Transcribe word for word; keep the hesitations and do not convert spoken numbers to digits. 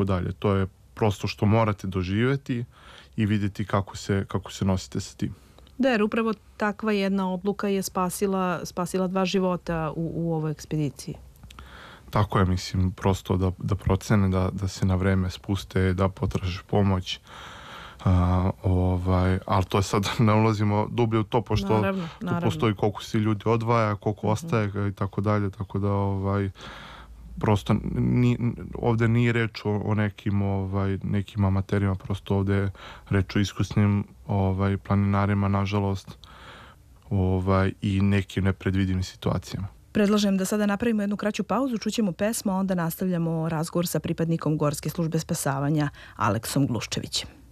tako dalje. To je prosto što morate doživjeti i vidjeti kako se, kako se nosite sa tim. Da, jer upravo takva jedna odluka je spasila, spasila dva života u, u ovoj ekspediciji. Tako je, mislim, prosto da, da procene, da, da se na vreme spuste, da potraže pomoć. Uh, ovaj, ali to je sad, ne ulazimo dublje u to, pošto naravno, naravno. tu postoji koliko si ljudi odvaja, koliko uh-huh. ostaje i tako dalje, tako da ovaj, prosto ni, ovdje nije reč o, o nekim, ovaj, nekim amaterima, prosto ovdje je reč o iskusnim ovaj, planinarima, nažalost, ovaj, i nekim nepredvidivim situacijama. Predlažem da sada napravimo jednu kraću pauzu, čućemo pesmu, a onda nastavljamo razgovor sa pripadnikom Gorske službe spasavanja Aleksom Gluščevićem.